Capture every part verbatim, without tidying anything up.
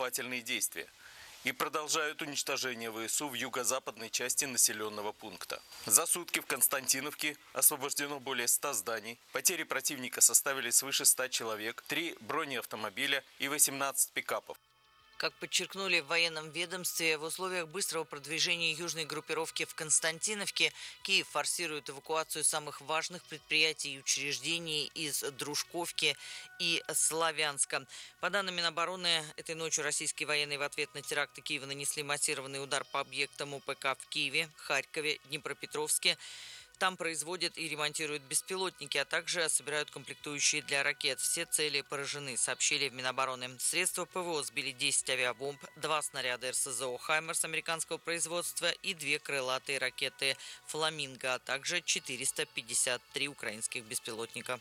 наступательные действия и продолжают уничтожение ВСУ в юго-западной части населенного пункта. За сутки в Константиновке освобождено более ста зданий. Потери противника составили свыше ста человек, три бронеавтомобиля и восемнадцать пикапов. Как подчеркнули в военном ведомстве, в условиях быстрого продвижения южной группировки в Константиновке Киев форсирует эвакуацию самых важных предприятий и учреждений из Дружковки и Славянска. По данным Минобороны, этой ночью российские военные в ответ на теракты Киева нанесли массированный удар по объектам ОПК в Киеве, Харькове, Днепропетровске. Там производят и ремонтируют беспилотники, а также собирают комплектующие для ракет. Все цели поражены, сообщили в Минобороны. Средства ПВО сбили десять авиабомб, два снаряда эр эс зэ о «Хаймерс» американского производства и две крылатые ракеты «Фламинго», а также четыреста пятьдесят три украинских беспилотника.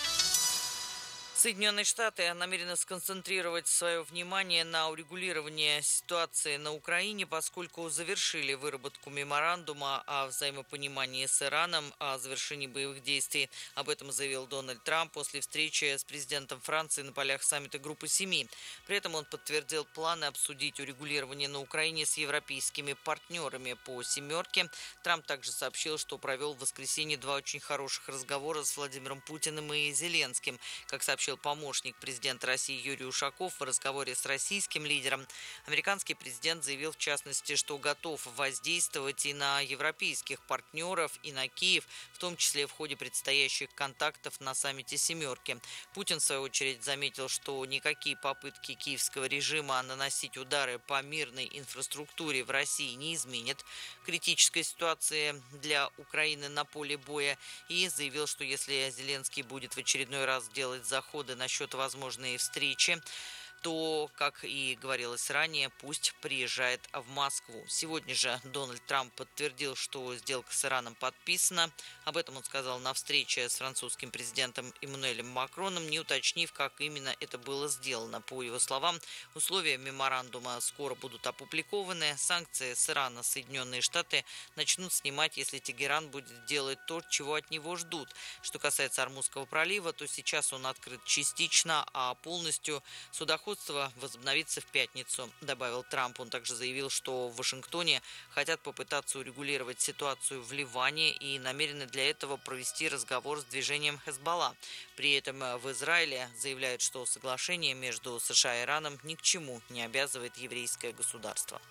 Соединенные Штаты намерены сконцентрировать свое внимание на урегулировании ситуации на Украине, поскольку завершили выработку меморандума о взаимопонимании с Ираном о завершении боевых действий. Об этом заявил Дональд Трамп после встречи с президентом Франции на полях саммита Группы семи. При этом он подтвердил планы обсудить урегулирование на Украине с европейскими партнерами по «семерке». Трамп также сообщил, что провел в воскресенье два очень хороших разговора с Владимиром Путиным и Зеленским. Как сообщил помощник президента России Юрий Ушаков в разговоре с российским лидером, американский президент заявил в частности, что готов воздействовать и на европейских партнеров, и на Киев, в том числе в ходе предстоящих контактов на саммите «семерки». Путин, в свою очередь, заметил, что никакие попытки киевского режима наносить удары по мирной инфраструктуре в России не изменят критической ситуации для Украины на поле боя, и заявил, что если Зеленский будет в очередной раз делать заход насчет возможной встречи, то, как и говорилось ранее, пусть приезжает в Москву. Сегодня же Дональд Трамп подтвердил, что сделка с Ираном подписана. Об этом он сказал на встрече с французским президентом Эммануэлем Макроном, не уточнив, как именно это было сделано. По его словам, условия меморандума скоро будут опубликованы. Санкции с Ирана Соединенные Штаты начнут снимать, если Тегеран будет делать то, чего от него ждут. Что касается Ормузского пролива, то сейчас он открыт частично, а полностью судоходство возобновится в пятницу, добавил Трамп. Он также заявил, что в Вашингтоне хотят попытаться урегулировать ситуацию в Ливане и намерены для этого провести разговор с движением Хезболла. При этом в Израиле заявляют, что соглашение между США и Ираном ни к чему не обязывает еврейское государство.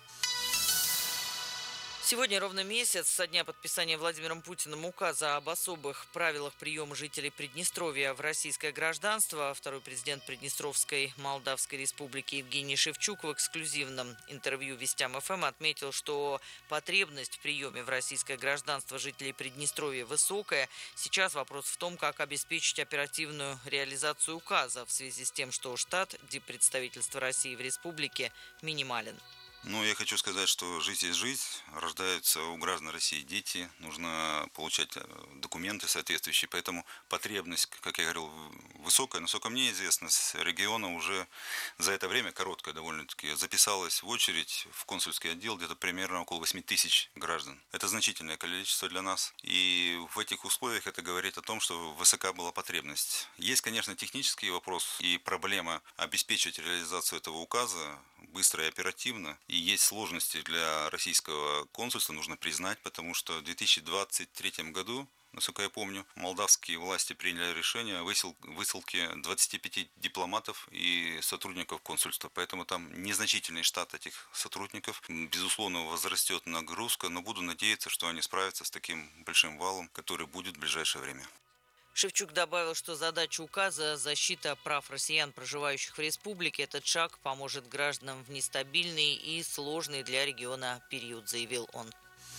Сегодня ровно месяц со дня подписания Владимиром Путиным указа об особых правилах приема жителей Приднестровья в российское гражданство. Второй президент Приднестровской Молдавской Республики Евгений Шевчук в эксклюзивном интервью Вестям ФМ отметил, что потребность в приеме в российское гражданство жителей Приднестровья высокая. Сейчас вопрос в том, как обеспечить оперативную реализацию указа в связи с тем, что штат диппредставительства России в республике минимален. Ну, я хочу сказать, что жить есть жить, рождаются у граждан России дети, нужно получать документы соответствующие, поэтому потребность, как я говорил, высокая. Насколько мне известно, с региона уже за это время, короткое довольно-таки, записалось в очередь в консульский отдел где-то примерно около восемь тысяч граждан. Это значительное количество для нас, и в этих условиях это говорит о том, что высока была потребность. Есть, конечно, технический вопрос и проблема обеспечить реализацию этого указа быстро и оперативно. И есть сложности для российского консульства, нужно признать, потому что в две тысячи двадцать третьем году, насколько я помню, молдавские власти приняли решение о высылке двадцати пяти дипломатов и сотрудников консульства. Поэтому там незначительный штат этих сотрудников. Безусловно, возрастет нагрузка, но буду надеяться, что они справятся с таким большим валом, который будет в ближайшее время. Шевчук добавил, что задача указа – защита прав россиян, проживающих в республике. Этот шаг поможет гражданам в нестабильный и сложный для региона период, заявил он.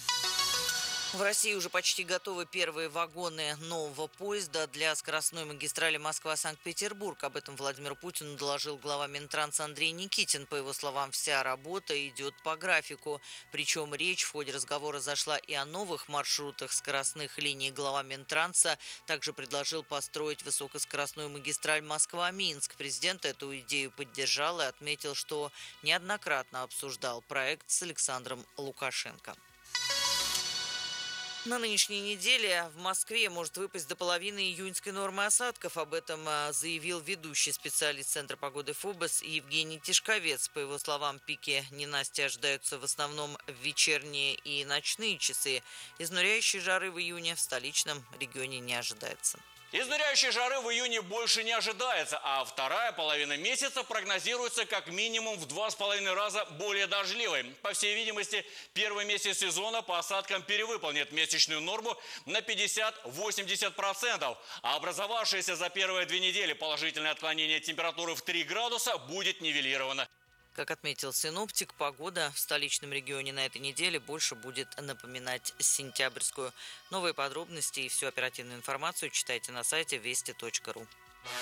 В России уже почти готовы первые вагоны нового поезда для скоростной магистрали Москва-Санкт-Петербург. Об этом Владимиру Путину доложил глава Минтранса Андрей Никитин. По его словам, вся работа идет по графику. Причем речь в ходе разговора зашла и о новых маршрутах скоростных линий. Глава Минтранса также предложил построить высокоскоростную магистраль Москва-Минск. Президент эту идею поддержал и отметил, что неоднократно обсуждал проект с Александром Лукашенко. На нынешней неделе в Москве может выпасть до половины июньской нормы осадков. Об этом заявил ведущий специалист Центра погоды ФОБОС Евгений Тишковец. По его словам, пики ненастья ожидаются в основном в вечерние и ночные часы. Изнуряющей жары в июне в столичном регионе не ожидается. Изнуряющей жары в июне больше не ожидается, а вторая половина месяца прогнозируется как минимум в два с половиной раза более дождливой. По всей видимости, первый месяц сезона по осадкам перевыполнит месячную норму на пятьдесят-восемьдесят процентов, а образовавшееся за первые две недели положительное отклонение температуры в три градуса будет нивелировано. Как отметил синоптик, погода в столичном регионе на этой неделе больше будет напоминать сентябрьскую. Новые подробности и всю оперативную информацию читайте на сайте вести точка ру.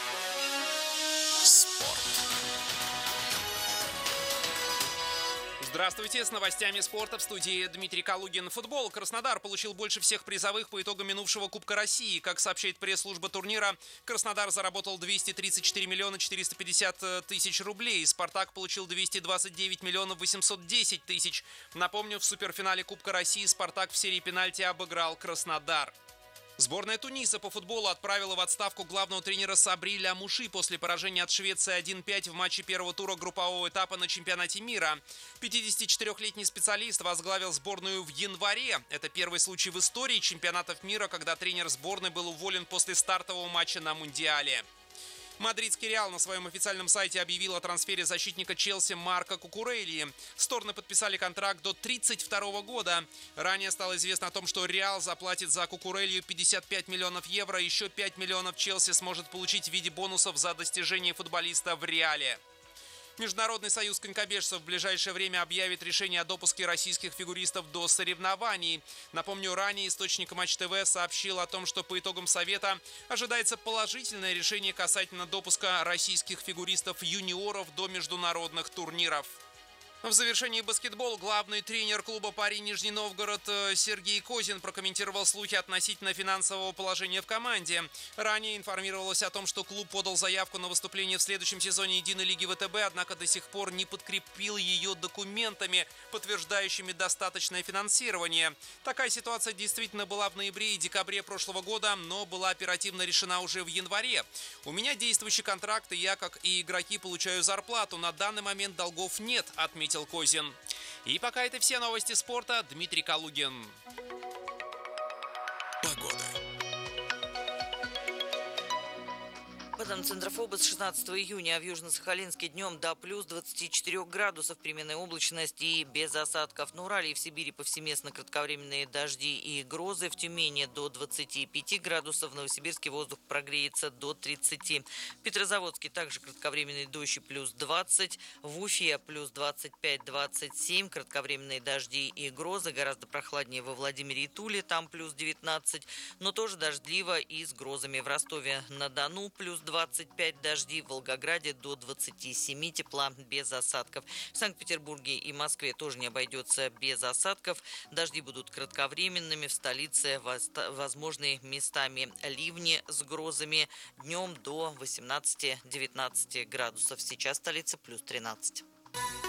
Здравствуйте, с новостями спорта в студии Дмитрий Калугин. Футбол. Краснодар получил больше всех призовых по итогам минувшего Кубка России. Как сообщает пресс-служба турнира, Краснодар заработал двести тридцать четыре миллиона четыреста пятьдесят тысяч рублей. Спартак получил двести двадцать девять миллионов восемьсот десять тысяч. Напомню, в суперфинале Кубка России Спартак в серии пенальти обыграл Краснодар. Сборная Туниса по футболу отправила в отставку главного тренера Сабри Ля-Муши после поражения от Швеции один пять в матче первого тура группового этапа на чемпионате мира. пятидесятичетырёхлетний специалист возглавил сборную в январе. Это первый случай в истории чемпионатов мира, когда тренер сборной был уволен после стартового матча на Мундиале. Мадридский Реал на своем официальном сайте объявил о трансфере защитника Челси Марко Кукурельи. Стороны подписали контракт до тридцать второго года. Ранее стало известно о том, что Реал заплатит за Кукурелью пятьдесят пять миллионов евро. Еще пять миллионов Челси сможет получить в виде бонусов за достижение футболиста в Реале. Международный союз конькобежцев в ближайшее время объявит решение о допуске российских фигуристов до соревнований. Напомню, ранее источник Матч ТВ сообщил о том, что по итогам совета ожидается положительное решение касательно допуска российских фигуристов-юниоров до международных турниров. В завершении баскетбола главный тренер клуба «Пари Нижний Новгород» Сергей Козин прокомментировал слухи относительно финансового положения в команде. Ранее информировалось о том, что клуб подал заявку на выступление в следующем сезоне Единой лиги ВТБ, однако до сих пор не подкрепил ее документами, подтверждающими достаточное финансирование. Такая ситуация действительно была в ноябре и декабре прошлого года, но была оперативно решена уже в январе. «У меня действующий контракт, и я, как и игроки, получаю зарплату. На данный момент долгов нет», — отметил Козин. И пока это все новости спорта. Дмитрий Калугин. Погода. В этом Центр ФОБОС шестнадцатого июня, а в Южно-Сахалинске днем до плюс двадцати четырёх градусов, переменная облачность и без осадков. На Урале и в Сибири повсеместно кратковременные дожди и грозы. В Тюмени до двадцати пяти градусов, в Новосибирске воздух прогреется до тридцати. В Петрозаводске также кратковременный дождь и плюс двадцать. В Уфе плюс двадцать пять - двадцать семь, кратковременные дожди и грозы. Гораздо прохладнее во Владимире и Туле, там плюс девятнадцать, но тоже дождливо и с грозами. В Ростове-на-Дону плюс двадцать пять, дожди, в Волгограде до двадцати семи, тепла без осадков. В Санкт-Петербурге и Москве тоже не обойдется без осадков. Дожди будут кратковременными, в столице возможны местами ливни с грозами, днем до восемнадцати - девятнадцати градусов. Сейчас столица плюс тринадцать.